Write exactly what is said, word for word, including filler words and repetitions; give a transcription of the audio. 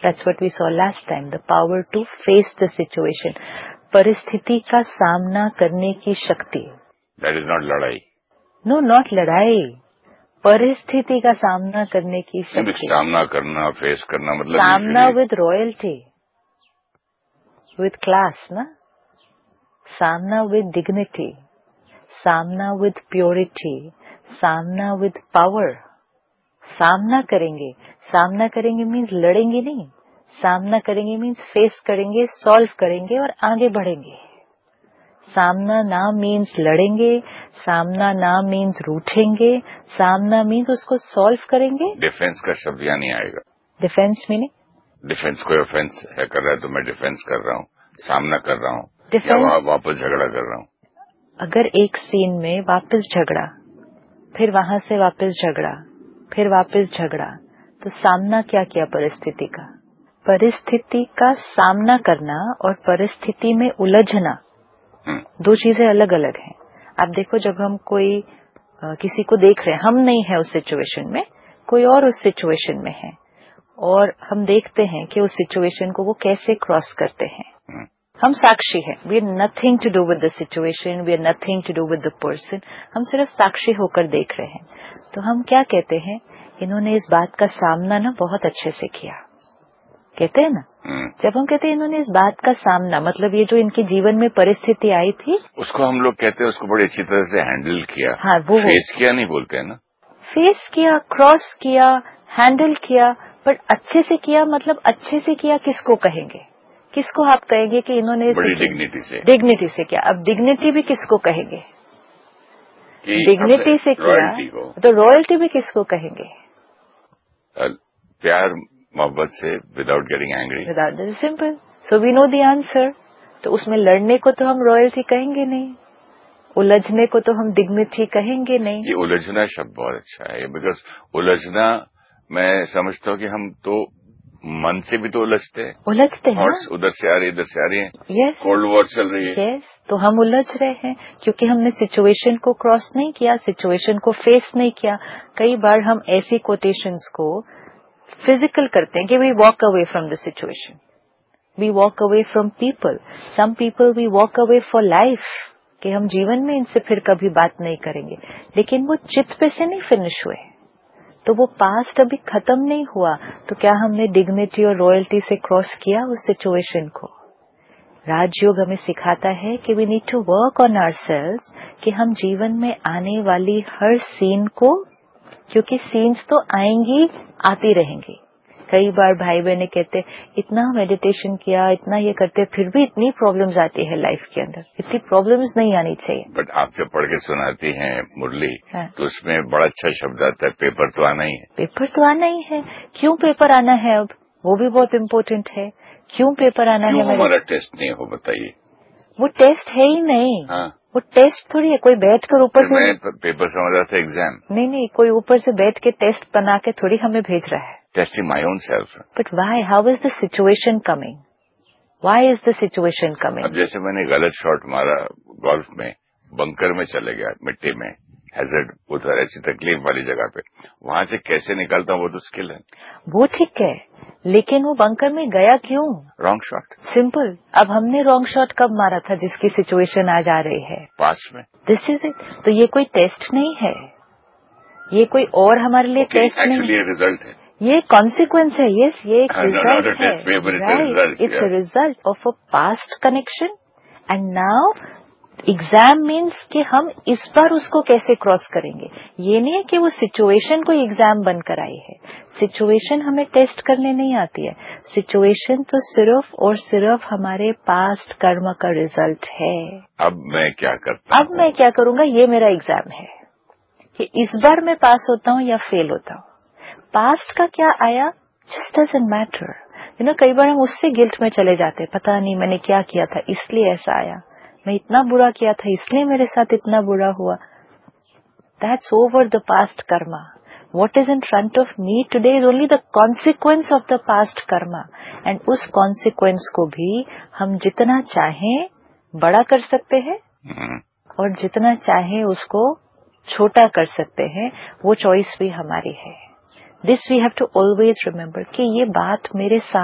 That's what we saw last time. The power to face the situation. परिस्थिति का सामना करने की शक्ति. That is not लड़ाई. No, not लड़ाई. परिस्थिति का सामना करने की शक्ति. सामना करना, फेस करना मतलब. सामना with royalty, with class, ना? सामना with dignity, सामना with purity, सामना with power. सामना करेंगे. सामना करेंगे मीन्स लड़ेंगे नहीं. सामना करेंगे मीन्स फेस करेंगे, सॉल्व करेंगे और आगे बढ़ेंगे. सामना ना मीन्स लड़ेंगे. सामना ना मीन्स रूठेंगे. सामना मीन्स उसको सॉल्व करेंगे. डिफेंस का शब्द यहाँ नहीं आएगा. Defence meaning? डिफेंस कोई ऑफेंस है कर रहा है तो मैं डिफेंस कर रहा हूँ, सामना कर रहा हूँ, या वहाँ वापस झगड़ा कर रहा हूँ. अगर एक सीन में वापस झगड़ा, फिर वहां से वापस झगड़ा, फिर वापस झगड़ा, तो सामना क्या किया परिस्थिति का? परिस्थिति का सामना करना और परिस्थिति में उलझना दो चीजें अलग अलग हैं. आप देखो, जब हम कोई आ, किसी को देख रहे हैं, हम नहीं है उस सिचुएशन में, कोई और उस सिचुएशन में है, और हम देखते हैं कि उस सिचुएशन को वो कैसे क्रॉस करते हैं. हम साक्षी हैं. We are nothing to do with the situation, we are nothing to do with the person. हम सिर्फ साक्षी होकर देख रहे हैं. तो हम क्या कहते हैं? इन्होंने इस बात का सामना ना बहुत अच्छे से किया, कहते हैं ना. जब हम कहते हैं इन्होंने इस बात का सामना, मतलब ये जो इनके जीवन में परिस्थिति आई थी, उसको हम लोग कहते हैं उसको बड़ी अच्छी तरह से हैंडल किया. हाँ, वो फेस किया नहीं बोलते हैं ना. फेस किया, क्रॉस किया, हैंडल किया, पर अच्छे से किया. मतलब अच्छे से किया किसको कहेंगे? किसको आप कहेंगे कि इन्होंने बड़ी डिग्निटी से डिग्निटी से किया? अब डिग्निटी भी किसको कहेंगे? डिग्निटी से किया तो रॉयल्टी भी किसको कहेंगे? प्यार मोहब्बत से, without getting angry, without. This is simple. So we know the answer. तो उसमें लड़ने को तो हम रॉयल्टी कहेंगे नहीं, उलझने को तो हम डिग्निटी कहेंगे नहीं. ये उलझना शब्द बहुत अच्छा है, बिकॉज उलझना मैं समझता हूँ कि हम तो मन से भी तो उलझते हैं. उलझते हैं. उधर से आ रही इधर से आ रही है. yes. कोल्ड वॉर चल रही है. yes. तो हम उलझ रहे हैं क्योंकि हमने सिचुएशन को क्रॉस नहीं किया, सिचुएशन को फेस नहीं किया. कई बार हम ऐसी कोटेशंस को फिजिकल करते हैं कि we walk away from the situation, we walk away from people. Some people we walk away for life, कि हम जीवन में इनसे फिर कभी बात नहीं करेंगे. लेकिन वो चित पे से नहीं फिनिश हुए, तो वो पास्ट अभी खत्म नहीं हुआ. तो क्या हमने डिग्निटी और रॉयल्टी से क्रॉस किया उस सिचुएशन को? राजयोग हमें सिखाता है कि we need to work on ourselves, कि हम जीवन में आने वाली हर सीन को, क्योंकि सीन्स तो आएंगी, आती रहेंगी. कई बार भाई बहने कहते इतना मेडिटेशन किया, इतना ये करते, फिर भी इतनी प्रॉब्लम्स आती है लाइफ के अंदर. इतनी प्रॉब्लम्स नहीं आनी चाहिए. बट आप जब पढ़ के सुनाती हैं मुरली, हाँ. तो उसमें बड़ा अच्छा शब्द आता है, पेपर तो आना ही है. पेपर तो आना ही है. क्यों पेपर आना है? अब वो भी बहुत इम्पोर्टेंट है. क्यों पेपर आना क्यों है? हमारा टेस्ट नहीं हो, बताइए. वो टेस्ट है ही नहीं. हाँ. वो टेस्ट थोड़ी है. कोई बैठ कर ऊपर से, मैं पेपर समझ रहा था एग्जाम. नहीं नहीं, कोई ऊपर से बैठ के टेस्ट बना के थोड़ी हमें भेज रहा है. Testing my own self. But why? How is the situation coming? Y is the situation coming? अब जैसे मैंने गलत शॉट मारा गोल्फ में, बंकर में चले गया, मिट्टी में, हैजर्ड, उधर ऐसी तकलीफ वाली जगह पे, वहां से कैसे निकलता हूँ वो तो स्किल है. वो ठीक है, लेकिन वो बंकर में गया क्यों? Wrong shot. सिंपल. अब हमने रॉन्ग शॉट कब मारा था जिसकी सिचुएशन आज आ रही है? पास में. This is it. तो ये कोई टेस्ट नहीं है, ये कोई और हमारे लिए okay, टेस्ट नहीं. एक्चुअली ये रिजल्ट है, ये कॉन्सिक्वेंस है. यस, ये एक रिजल्ट है. Right. It's a result of a past connection. And now exam means कि हम इस बार उसको कैसे क्रॉस करेंगे. ये नहीं है कि वो सिचुएशन को एग्जाम बनकर आई है. सिचुएशन हमें टेस्ट करने नहीं आती है. सिचुएशन तो सिर्फ और सिर्फ हमारे पास्ट कर्म का रिजल्ट है. अब मैं क्या करता अब मैं क्या करूंगा, ये मेरा एग्जाम है कि इस बार मैं पास होता हूँ या फेल होता हूँ. पास्ट का क्या आया, just doesn't matter. You know, कई बार हम उससे गिल्ट में चले जाते हैं, पता नहीं मैंने क्या किया था इसलिए ऐसा आया, मैं इतना बुरा किया था इसलिए मेरे साथ इतना बुरा हुआ. That's over the past Karma. What is in front of me today is only the consequence of the past Karma. And उस कॉन्सिक्वेंस को भी हम जितना चाहें बड़ा कर सकते हैं और जितना चाहें उसको छोटा कर सकते हैं. वो चॉइस भी हमारी है. This we have to always remember कि ये बात मेरे साथ